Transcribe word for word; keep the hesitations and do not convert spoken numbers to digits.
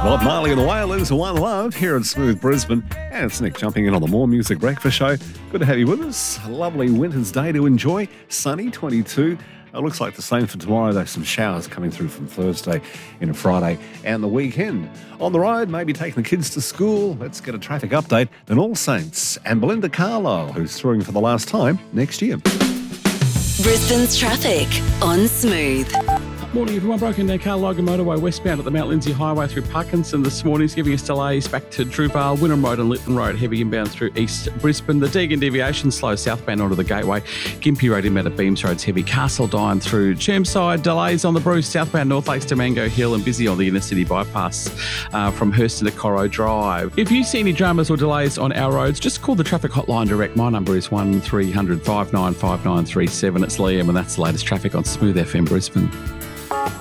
Bob Marley and the Wailers, One Love, here at Smooth Brisbane. And it's Nick jumping in on the More Music Breakfast Show. Good to have you with us. A lovely winter's day to enjoy. Sunny, twenty-two. It looks like the same for tomorrow, though. Some showers coming through from Thursday into Friday and the weekend. On the road, maybe taking the kids to school. Let's get a traffic update. Then All Saints and Belinda Carlisle, who's touring for the last time next year. Brisbane's traffic on Smooth. Morning, everyone. Broken down car Logan Motorway westbound at the Mount Lindsay Highway through Parkinson this morning is giving us delays back to Druvale, Wynnum Road and Lytton Road, heavy inbound through East Brisbane. The Deegan deviation slow southbound onto the Gateway. Gympie Road inbound at Beams Road's heavy. Castle Dine through Chermside. Delays on the Bruce southbound North Lakes to Mango Hill and busy on the inner city bypass uh, from Hurston to Corro Drive. If you see any dramas or delays on our roads, just call the traffic hotline direct. My number is one three hundred, five nine five nine three seven. It's Liam and that's the latest traffic on Smooth F M Brisbane.